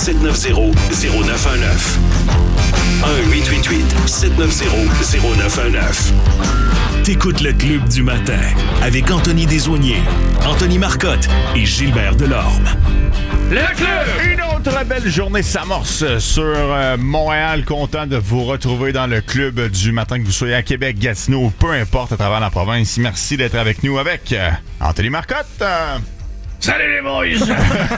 1-888-790-0919. 1-888-790-0919. T'écoutes le Club du matin avec Anthony Desaulniers, Anthony Marcotte et Gilbert Delorme. Le club! Une autre belle journée s'amorce sur Montréal. Content de vous retrouver dans le club du matin, que vous soyez à Québec, Gatineau, peu importe à travers la province. Merci d'être avec nous avec Anthony Marcotte. Salut les boys! Je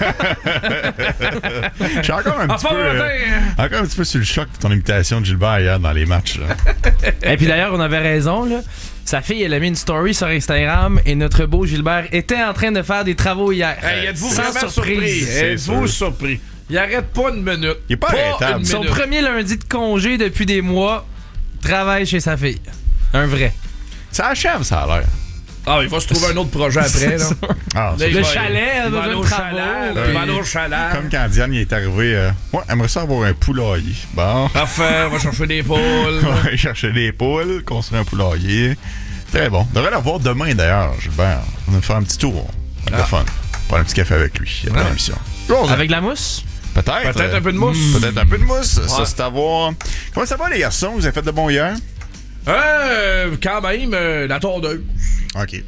suis encore un petit peu sur le choc de ton imitation de Gilbert hier dans les matchs. Et puis d'ailleurs, on avait raison, là. Sa fille, elle a mis une story sur Instagram et notre beau Gilbert était en train de faire des travaux hier. Hey, êtes-vous sans vraiment surprise. surpris? Êtes-vous surpris? Il arrête pas une minute. Il est pas arrêtable. Son premier lundi de congé depuis des mois, travaille chez sa fille. Un vrai. Ça achève, ça a l'air. Ah, il va se trouver un autre projet après, là. Ah, le chalet, elle va au chalet. Il va aller au chalet. Comme quand Diane il est arrivé, moi, j'aimerais ça avoir un poulailler. Bon. Parfait, on va chercher des poules. On va chercher des poules, construire un poulailler. Très bon. On devrait l'avoir demain, d'ailleurs, Gilbert. On va faire un petit tour. Ça va être fun. Prendre un petit café avec lui. Il y a pas d'émission. Avec de la mousse? Peut-être un peu de mousse. Peut-être un peu de mousse. Ouais. Ça, c'est à voir. Comment ça va, les garçons? Vous avez fait de bon hier? Quand même, la tondeuse. OK.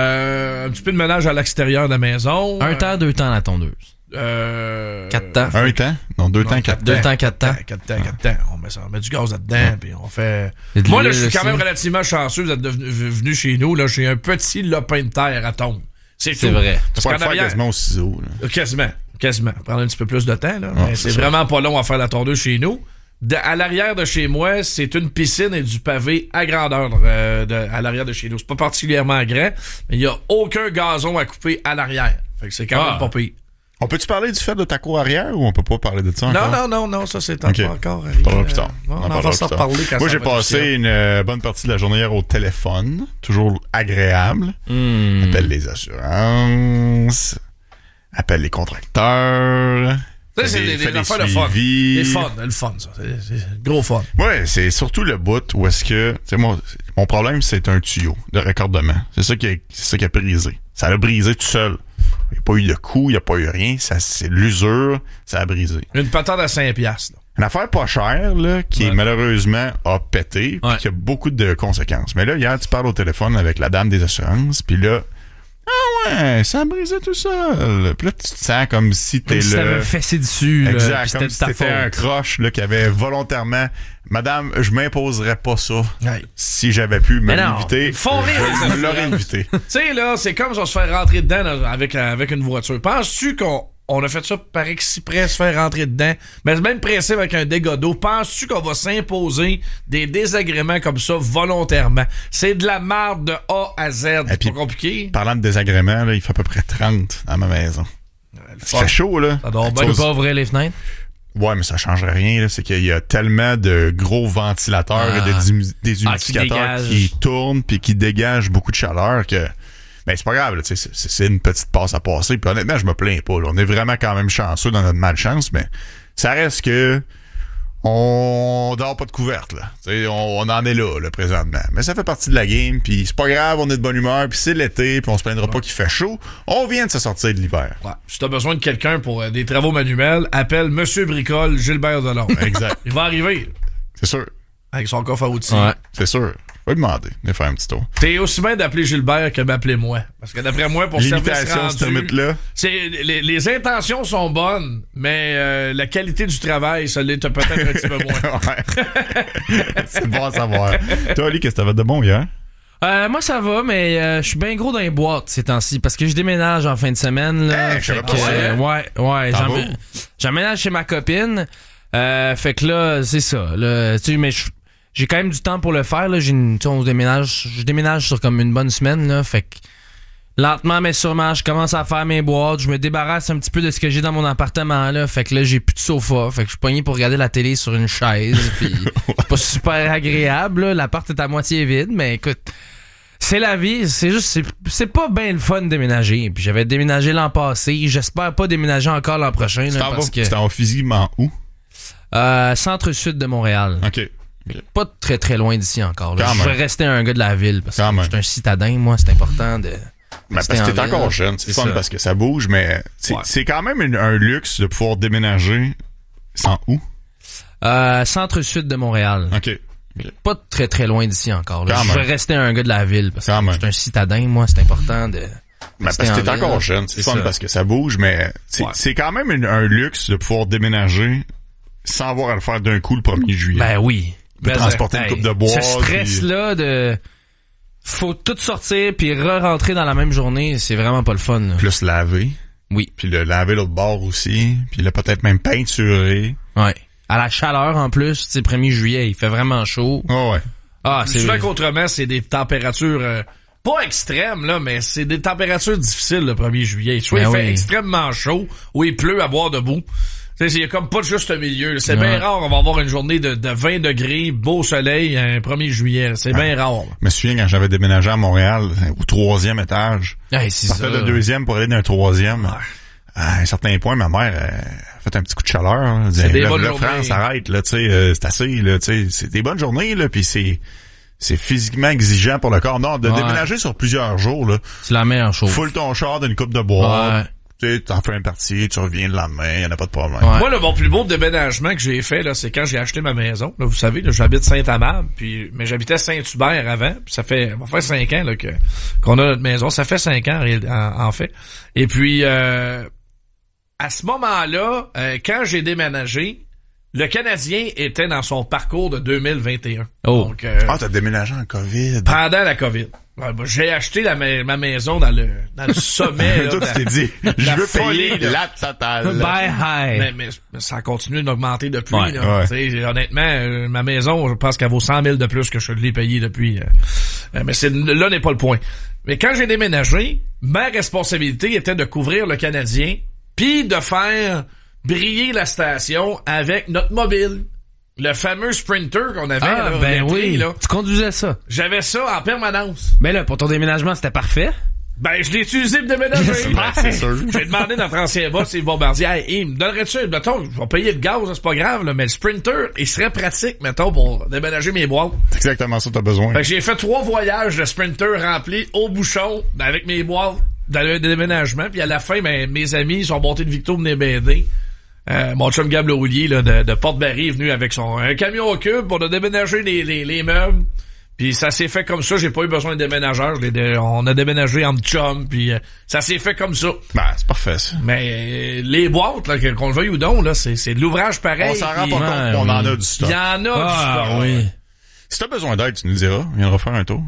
Un petit peu de ménage à l'extérieur de la maison. Un temps, 2 temps la tondeuse. 4 temps. Un temps? Non, 2 temps, 4 temps. 2 temps, 4 temps. 4 temps. On met du gaz là-dedans, puis on fait... Moi, là, je suis quand même relativement chanceux d'être venu chez nous. Là, j'ai un petit lopin de terre à tombe. C'est vrai. Tu peux le faire quasiment au ciseau. Là. Quasiment. Prendre un petit peu plus de temps, là. Mais c'est vraiment pas long à faire la tondeuse chez nous. À l'arrière de chez moi, c'est une piscine et du pavé à grandeur à l'arrière de chez nous. C'est pas particulièrement grand, mais il n'y a aucun gazon à couper à l'arrière. Fait que c'est quand même pas pire. On peut-tu parler du fait de ta cour arrière ou on peut pas parler de ça encore? Non, ça c'est okay. pas encore. On parlera plus tard. On va s'en reparler quand moi, ça j'ai passé une bonne partie de la journée hier au téléphone. Toujours agréable. Appelle les assurances. Appelle les contracteurs. C'est des affaires de fun. Le fun, ça. C'est gros fun. Ouais, c'est surtout le bout où est-ce que... Tu sais, mon problème, c'est un tuyau de raccordement. C'est ça qui a brisé. Ça a brisé tout seul. Il n'y a pas eu de coup, il n'y a pas eu rien. C'est l'usure, ça a brisé. Une patente à 5$. Là. Une affaire pas chère, là, qui malheureusement a pété, puis qui a beaucoup de conséquences. Mais là, hier, tu parles au téléphone avec la dame des assurances, puis là... Ah ouais, ça a brisé tout seul. Puis là, tu te sens comme si t'es si t'avais fessé dessus. Exact, comme si t'étais un croche là, qui avait volontairement... Madame, je m'imposerais pas ça. Si j'avais pu me l'inviter, je l'aurais invité. Tu sais, là, c'est comme si on se fait rentrer dedans avec une voiture. Penses-tu qu'on a fait ça par exprès, se faire rentrer dedans? Mais le même principe avec un dégât d'eau. Penses-tu qu'on va s'imposer des désagréments comme ça volontairement? C'est de la merde de A à Z. C'est pas compliqué. Parlant de désagréments, là, il fait à peu près 30 à ma maison. Il fait chaud, là. Ça doit bien pas ouvrir les fenêtres. Ouais, mais ça changerait rien. Là. C'est qu'il y a tellement de gros ventilateurs et de déshumidificateurs qui tournent puis qui dégagent beaucoup de chaleur que... Ben, c'est pas grave, là, c'est une petite passe à passer. Puis honnêtement, je me plains pas. Là. On est vraiment quand même chanceux dans notre malchance, mais ça reste que on dort pas de couverte. Là. On en est là, présentement. Mais ça fait partie de la game, puis c'est pas grave, on est de bonne humeur, puis c'est l'été, puis on se plaindra pas qu'il fait chaud. On vient de se sortir de l'hiver. Ouais. Si t'as besoin de quelqu'un pour des travaux manuels, appelle Monsieur Bricole, Gilbert Delorme. Exact. Il va arriver. C'est sûr. Avec son coffre à outils. Ouais. C'est sûr. Va lui demander de faire un petit tour. T'es aussi bien d'appeler Gilbert que m'appeler moi. Parce que d'après moi, pour service rendu, les intentions sont bonnes, mais la qualité du travail, ça l'est peut-être un petit peu moins. C'est bon à savoir. Toi, Ali, qu'est-ce que t'avais de bon hier? Moi, ça va, mais je suis bien gros dans les boîtes ces temps-ci parce que je déménage en fin de semaine. Là, ouais. J'emménage chez ma copine. Fait que là, c'est ça. Là, mais j'ai quand même du temps pour le faire. Là. Je déménage sur comme une bonne semaine. Là, fait que lentement mais sûrement, je commence à faire mes boîtes. Je me débarrasse un petit peu de ce que j'ai dans mon appartement. Là, fait que là, j'ai plus de sofa. Fait que je suis pogné pour regarder la télé sur une chaise. Puis c'est pas super agréable. Là. L'appart est à moitié vide, mais écoute, c'est la vie. C'est juste, c'est pas bien le fun de déménager. Puis j'avais déménagé l'an passé. J'espère pas déménager encore l'an prochain. C'était en physiquement où? Centre-sud de Montréal. OK. Pas très très loin d'ici encore. Là. Je vais rester un gars de la ville parce que je suis un citadin, moi, c'est important de. Parce que t'es encore jeune, c'est fun parce que ça bouge, mais c'est quand même un luxe de pouvoir déménager C'est en où? Centre-sud de Montréal. OK. Pas très très loin d'ici encore. Là. Je vais rester un gars de la ville parce que je suis un citadin, moi, c'est important de... Ben, parce que t'es encore jeune, c'est fun parce que ça bouge, mais c'est quand même un luxe de pouvoir déménager sans avoir à le faire d'un coup le 1er juillet. Ben oui. Tu peux transporter une coupe de bois. Ce stress-là de... Faut tout sortir puis re-rentrer dans la même journée, c'est vraiment pas le fun. Là. Plus laver. Oui. Puis le laver l'autre bord aussi. Puis là, peut-être même peinturer. Ouais. À la chaleur en plus, tu sais, 1er juillet, il fait vraiment chaud. Oh ouais. Ah, c'est souvent qu'autrement, c'est des températures pas extrêmes, là, mais c'est des températures difficiles le 1er juillet. Soit il fait extrêmement chaud ou il pleut à boire debout. Il y a comme pas juste un milieu. C'est bien rare, on va avoir une journée de 20 degrés, beau soleil, un 1er juillet. C'est bien rare. Je me souviens quand j'avais déménagé à Montréal, au 3e étage. C'est ça. Le 2e pour aller d'un 3e. À un certain point, ma mère a fait un petit coup de chaleur. Elle disait, là, France, arrête, là, tu sais, c'est assez, là, tu sais, c'est des bonnes journées, là, puis c'est physiquement exigeant pour le corps. Non, de déménager sur plusieurs jours, là. C'est la meilleure chose. Full ton char d'une coupe de bois. Ouais. Tu sais, t'en fais un parti, tu reviens le lendemain, y en a pas de problème. Ouais. Moi, le mon plus beau déménagement que j'ai fait, là, c'est quand j'ai acheté ma maison. Là, vous savez, là, j'habite Saint-Amable, mais j'habitais Saint-Hubert avant, puis ça va faire 5 ans, là, qu'on a notre maison. Ça fait 5 ans, en fait. Et puis, à ce moment-là, quand j'ai déménagé, le Canadien était dans son parcours de 2021. Oh. Donc, t'as déménagé en COVID. Pendant la COVID. J'ai acheté ma maison dans le sommet. Toi, tu t'es dit, je veux payer la totale. Bye high. Mais ça a continué d'augmenter depuis. Ouais, là. Ouais. Honnêtement, ma maison, je pense qu'elle vaut 100 000 de plus que je l'ai payé depuis. Mais là n'est pas le point. Mais quand j'ai déménagé, ma responsabilité était de couvrir le Canadien puis de faire briller la station avec notre mobile. Le fameux Sprinter qu'on avait. Ah, là, ben oui. Là. Tu conduisais ça. J'avais ça en permanence. Mais là, pour ton déménagement, c'était parfait. Ben, je l'ai utilisé pour déménager. C'est sûr. J'ai demandé notre ancien boss, Yves Bombardier, il me donnerait-tu, mettons, je vais payer le gaz, c'est pas grave, là, mais le Sprinter, il serait pratique, mettons, pour déménager mes boîtes. C'est exactement ça que t'as besoin. Fait que j'ai fait 3 voyages de Sprinter remplis au bouchon, avec mes boîtes dans le déménagement, puis à la fin, ben, mes amis sont montés de Victo, venaient m'aider. Mon chum Gab Laulier là, de Port-Barry est venu avec un camion au cube pour déménager les meubles. Puis ça s'est fait comme ça, j'ai pas eu besoin de déménageur. On a déménagé en chum, puis ça s'est fait comme ça. Ben, c'est parfait ça. Mais les boîtes, là, qu'on le veuille ou non, là, c'est de l'ouvrage pareil. On s'en rend pas compte qu'on en a du stock. Il y en a du stock. Oui. Si t'as besoin d'aide, tu nous diras. On viendra faire un tour.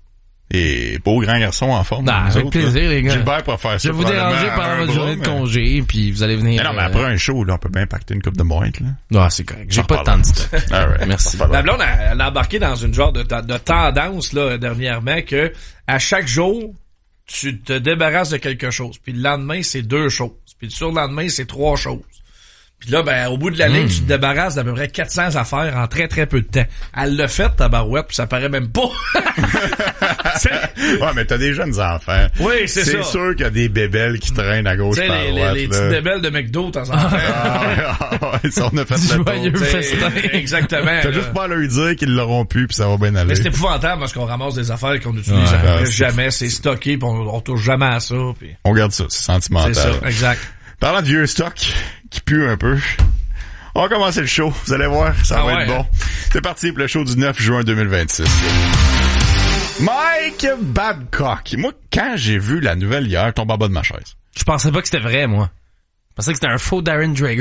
Et beau grand garçon en forme. Avec plaisir, les gars. Gilbert pourra faire ça. Je vais vous déranger pendant votre journée de congé, puis vous allez venir... Mais après un show, là, on peut bien pacter une coupe de boîte, là. Non, c'est correct. J'ai pas de temps de stock. Right. Merci. La blonde, elle a embarqué dans une genre de tendance, là, dernièrement, que à chaque jour, tu te débarrasses de quelque chose. Puis le lendemain, c'est 2 choses. Puis le surlendemain, c'est 3 choses. Puis là, ben, au bout de la ligne, tu te débarrasses d'à peu près 400 affaires en très, très peu de temps. Elle l'a fait, ta barouette, puis ça paraît même pas. Ouais, mais t'as des jeunes enfants. Oui, c'est ça. C'est sûr qu'il y a des bébelles qui traînent à gauche par droite. Les petites bébelles de McDo, de temps en temps. Ça, on a fait le joyeux festin. Exactement. T'as juste pas à leur dire qu'ils l'auront plus, puis ça va bien aller. Mais c'est épouvantable parce qu'on ramasse des affaires qu'on utilise jamais. C'est stocké, puis on touche jamais à ça. Puis... On garde ça, c'est sentimental. C'est ça, exact. Parlant de vieux stock qui pue un peu, on va commencer le show. Vous allez voir, ça va être bon. C'est parti pour le show du 9 juin 2026. Mike Babcock. Moi, quand j'ai vu la nouvelle hier, tombe en bas de ma chaise. Je pensais pas que c'était vrai, moi. Je pensais que c'était un faux Darren Dreger.